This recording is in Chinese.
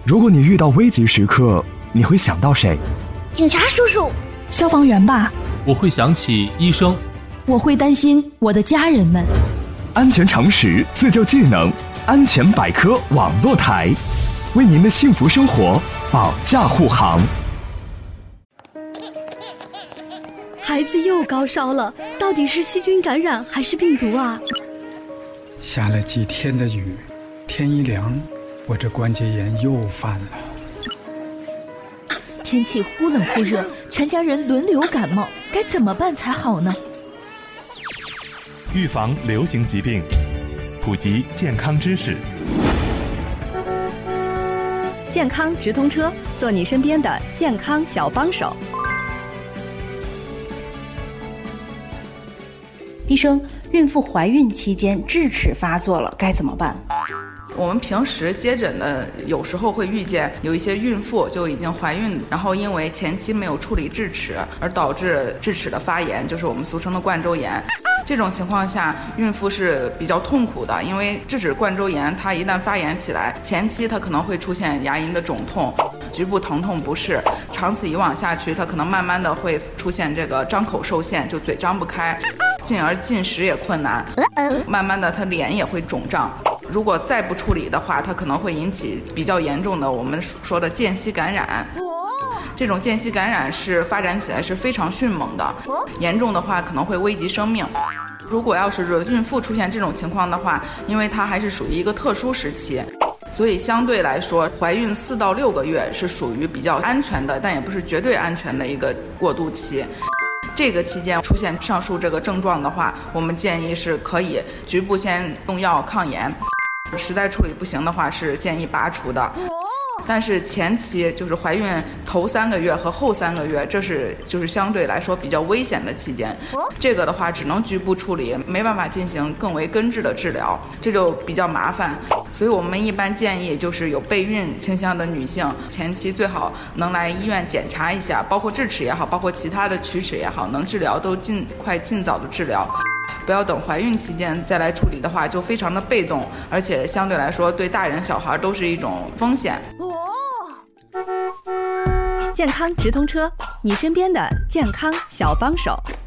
如果你遇到危急时刻，你会想到谁？ 警察叔叔， 消防员吧。 我会想起医生。 我会担心我的家人们。 安全常识，自救技能，安全百科网络台，为您的幸福生活保驾护航。 孩子又高烧了，到底是细菌感染还是病毒啊？ 下了几天的雨，天一凉，我这关节炎又犯了。 天气忽冷忽热，全家人轮流感冒，该怎么办才好呢？ 预防流行疾病，普及健康知识。 健康直通车，做你身边的健康小帮手。 医生，孕妇怀孕期间智齿发作了，该怎么办？ 我们平时接诊的有时候会遇见有一些孕妇就已经怀孕，然后因为前期没有处理智齿而导致智齿的发炎，就是我们俗称的冠周炎。这种情况下，孕妇是比较痛苦的，因为智齿冠周炎它一旦发炎起来，前期它可能会出现牙龈的肿痛、局部疼痛不适，长此以往下去，它可能慢慢的会出现这个张口受限，就嘴张不开，进而进食也困难，慢慢的它脸也会肿胀。如果再不处理的话，它可能会引起比较严重的我们说的间隙感染。这种间隙感染是发展起来是非常迅猛的，严重的话可能会危及生命。如果要是孕妇出现这种情况的话，因为它还是属于一个特殊时期，所以相对来说怀孕4到6个月是属于比较安全的，但也不是绝对安全的一个过渡期。这个期间出现上述这个症状的话，我们建议是可以局部先用药抗炎，实在处理不行的话是建议拔除的。但是前期就是怀孕头3个月和后3个月，这是就是相对来说比较危险的期间，这个的话只能局部处理，没办法进行更为根治的治疗，这就比较麻烦。所以我们一般建议就是有备孕倾向的女性，前期最好能来医院检查一下，包括智齿也好，包括其他的龋齿也好，能治疗都尽早的治疗，不要等怀孕期间再来处理的话，就非常的被动，而且相对来说对大人小孩都是一种风险。 健康直通车，你身边的健康小帮手。